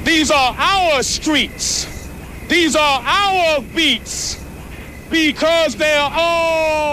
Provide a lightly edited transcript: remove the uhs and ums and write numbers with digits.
These are our streets. These are our beats because they're all